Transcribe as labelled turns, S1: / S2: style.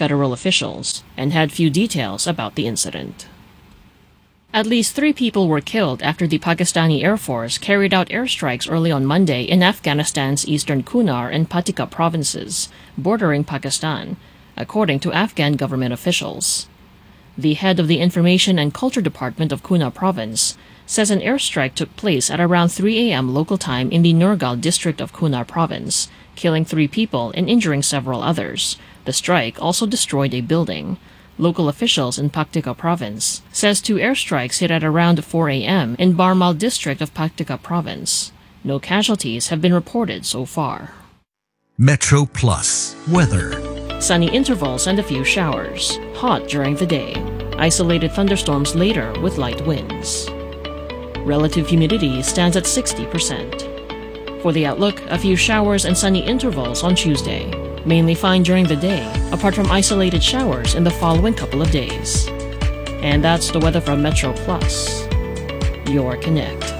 S1: federal officials and had few details about the incident. At least 3 people were killed after the Pakistani Air Force carried out airstrikes early on Monday in Afghanistan's eastern Kunar and Paktika provinces, bordering Pakistan, according to Afghan government officials. The head of the Information and Culture Department of Kunar province says an airstrike took place at around 3 a.m. local time in the Nurgal district of Kunar province, killing 3 people and injuring several others. The strike also destroyed a building. Local officials in Paktika province says 2 airstrikes hit at around 4 a.m. in Barmal district of Paktika province. No casualties have been reported so far.
S2: Metro Plus weather.
S1: Sunny intervals and a few showers. Hot during the day. Isolated thunderstorms later with light winds. Relative humidity stands at 60%. For the outlook, a few showers and sunny intervals on Tuesday. Mainly fine during the day, apart from isolated showers in the following couple of days. And that's the weather from Metro Plus. Your Connect.